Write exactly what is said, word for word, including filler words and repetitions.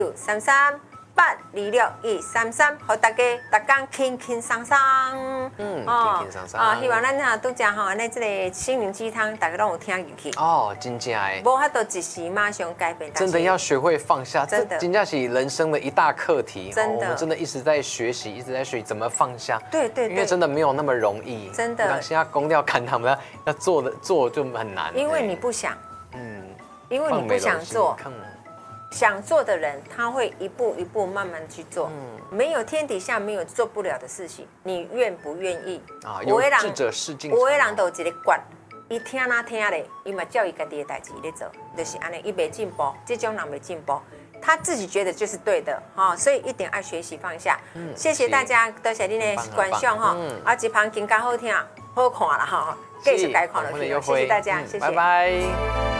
三三八二六一三三，和大家大家轻轻松松。 嗯， 哦轻轻松松。 啊，希望咱哈拄食吼，安尼即个心灵鸡汤，大家都有听进去。 哦，真正哎， 无法度一时马上改变。 真的要学会放下， 真的， 真正是人生的一大课题。 真的， 我们真的一直在学习，一直在学习怎么放下。 对对， 因为真的没有那么容易。 真的， 当现在攻掉砍他们，要做的做就很难。 因为你不想， 嗯， 因为你不想做。想做的人，他会一步一步慢慢去做。嗯，没有天底下没有做不了的事情，你愿不愿意？ 啊，有志者事竟成。 有的人都有一个惯，伊听哪听嘞，伊嘛照伊家己的代志咧做，就是安尼，伊袂进步，这种人袂进步，他自己觉得就是对的哈，所以一定爱学习放下。嗯，谢谢大家，多谢恁的观赏哈，啊，一旁更加好听，好看啦哈，继续改看落去，谢谢大家，谢谢， 拜拜。